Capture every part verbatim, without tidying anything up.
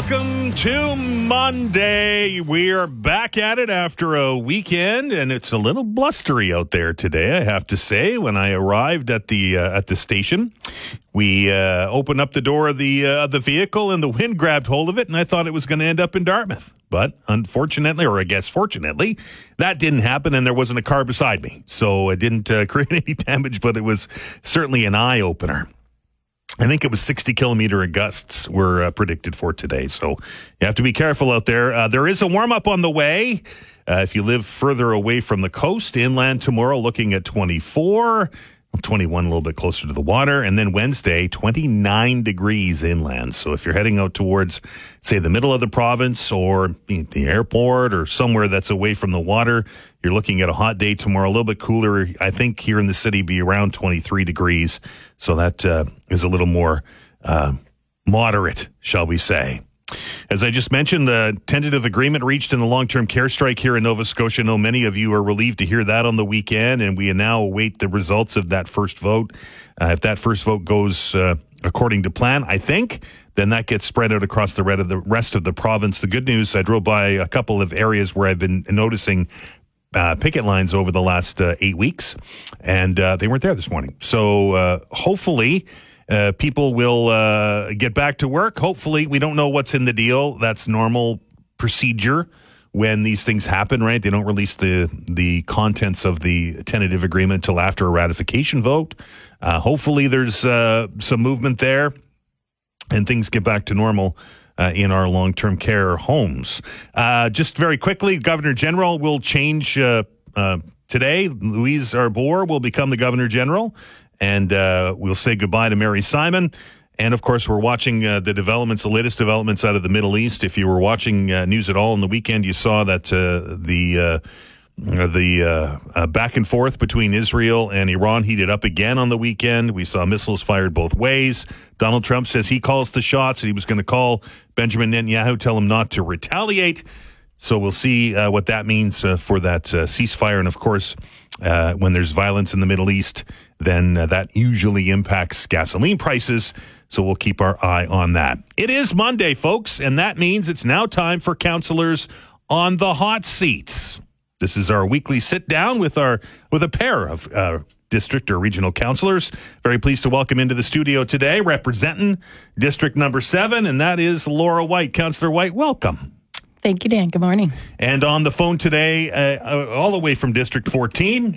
Welcome to Monday. We are back at it after a weekend, and it's a little blustery out there today, I have to say. When I arrived at the uh, at the station, we uh, opened up the door of the uh, the vehicle, and the wind grabbed hold of it, and I thought it was going to end up in Dartmouth. But unfortunately, or I guess fortunately, that didn't happen, and there wasn't a car beside me. So it didn't uh, create any damage, but it was certainly an eye-opener. I think it was sixty kilometer gusts were uh, predicted for today, so you have to be careful out there. Uh, there is a warm-up on the way. Uh, if you live further away from the coast, inland tomorrow looking at twenty-four, twenty-one a little bit closer to the water, and then Wednesday, twenty-nine degrees inland. So if you're heading out towards, say, the middle of the province or the airport or somewhere that's away from the water, you're looking at a hot day tomorrow, a little bit cooler. I think here in the city be around twenty-three degrees. So that uh, is a little more uh, moderate, shall we say. As I just mentioned, the tentative agreement reached in the long-term care strike here in Nova Scotia. I know many of you are relieved to hear that on the weekend, and we now await the results of that first vote. Uh, if that first vote goes uh, according to plan, I think, then that gets spread out across the rest of the province. The good news, I drove by a couple of areas where I've been noticing Uh, picket lines over the last uh, eight weeks, and uh, they weren't there this morning. So uh, hopefully uh, people will uh, get back to work. Hopefully, we don't know what's in the deal. That's normal procedure when these things happen, right? They don't release the the contents of the tentative agreement until after a ratification vote. Uh, hopefully, there's uh, some movement there, and things get back to normal Uh, in our long-term care homes. Uh, just very quickly, Governor General will change uh, uh, today. Louise Arbour will become the Governor General, and uh, we'll say goodbye to Mary Simon. And, of course, we're watching uh, the developments, the latest developments out of the Middle East. If you were watching uh, news at all on the weekend, you saw that uh, the uh, the uh, uh, back and forth between Israel and Iran heated up again on the weekend. We saw missiles fired both ways. Donald Trump says he calls the shots, and he was going to call Benjamin Netanyahu, tell him not to retaliate. So we'll see uh, what that means uh, for that uh, ceasefire. And, of course, uh, when there's violence in the Middle East, then uh, that usually impacts gasoline prices. So we'll keep our eye on that. It is Monday, folks, and that means it's now time for Counselors on the Hot Seats. This is our weekly sit down with our with a pair of uh, district or regional councillors. Very pleased to welcome into the studio today, representing District Number Seven, and that is Laura White. Councillor White, welcome. Thank you, Dan. Good morning. And on the phone today, uh, all the way from District fourteen,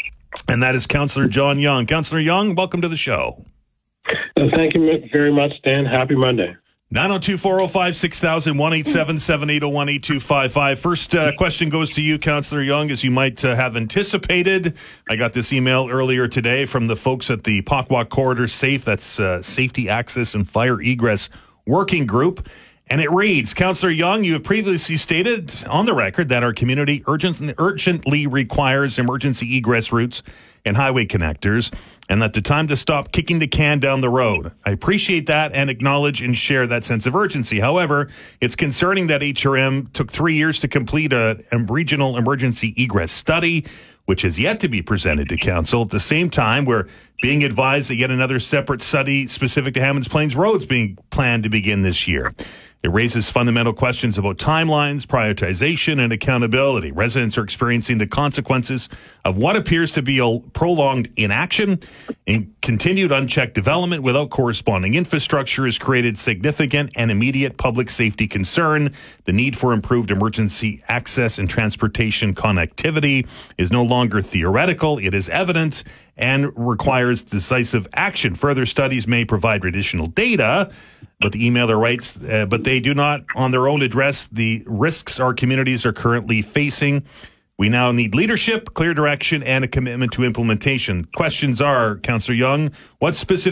and that is Councillor John Young. Councillor Young, welcome to the show. Uh, thank you very much, Dan. Happy Monday. nine oh two, four oh five, six thousand, one eight seven, seven eight oh one, eight two five five. First uh, question goes to you, Councillor Young, as you might uh, have anticipated. I got this email earlier today from the folks at the Pockwalk Corridor SAFE, that's uh, Safety Access and Fire Egress Working Group. And it reads, Councillor Young, you have previously stated on the record that our community urgent, urgently requires emergency egress routes and highway connectors, and that the time to stop kicking the can down the road. I appreciate that and acknowledge and share that sense of urgency. However, it's concerning that H R M took three years to complete a, a regional emergency egress study, which has yet to be presented to Council. At the same time, we're being advised that yet another separate study specific to Hammonds Plains Roads being planned to begin this year. It raises fundamental questions about timelines, prioritization, and accountability. Residents are experiencing the consequences of what appears to be a prolonged inaction, and continued unchecked development without corresponding infrastructure has created significant and immediate public safety concern. The need for improved emergency access and transportation connectivity is no longer theoretical. It is evident and requires decisive action. Further studies may provide additional data, but the emailer writes, uh, but they do not on their own address the risks our communities are currently facing. We now need leadership, clear direction, and a commitment to implementation. Questions are, Councillor Young, what specific